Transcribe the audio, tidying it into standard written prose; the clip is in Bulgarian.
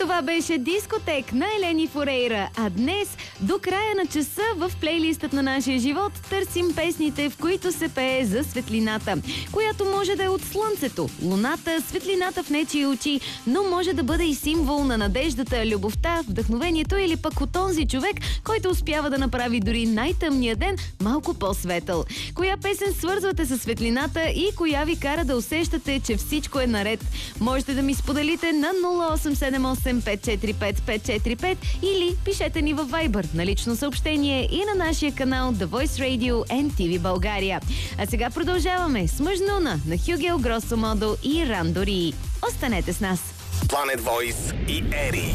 Това беше Дискотек на Елени Форейра. А днес, до края на часа, в плейлистът на нашия живот търсим песните, в които се пее за светлината, която може да е от слънцето, луната, светлината в нечии очи, но може да бъде и символ на надеждата, любовта, вдъхновението или пък от онзи човек, който успява да направи дори най-тъмния ден малко по-светъл. Коя песен свързвате с светлината и коя ви кара да усещате, че всичко е наред? Можете да ми споделите на 0878545545 или пишете ни във Viber на лично съобщение и на нашия канал The Voice Radio NTV България. А сега продължаваме с Мъжнуна на Хюгел Гросо Модо и Рандори. Останете с нас! Planet Voice и Ери.